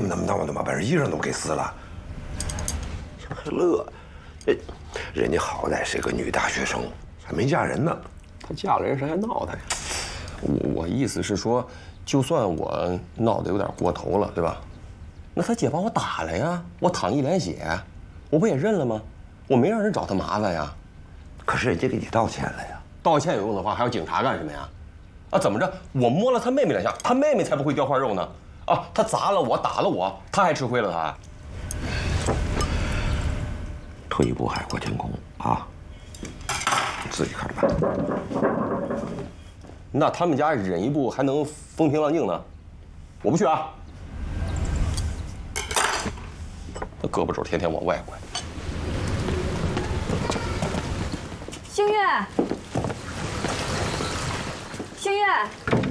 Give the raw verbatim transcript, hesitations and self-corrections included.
么那么闹的嘛，把人衣裳都给撕了。还乐，人人家好歹是个女大学生，还没嫁人呢。 她嫁了人，谁还闹她呀？我我意思是说，就算我闹得有点过头了，对吧？那她姐把我打了呀，我淌一脸血，我不也认了吗？我没让人找她麻烦呀。 可是人家给你道歉了呀。 道歉有用的话，还要警察干什么呀？啊，怎么着？我摸了她妹妹两下，她妹妹才不会掉块肉呢。啊，她砸了我，打了我，她还吃亏了她。 退一步海阔天空啊！你自己看办。 那他们家忍一步还能风平浪静呢？我不去啊！那胳膊肘天天往外拐。 星月，星月。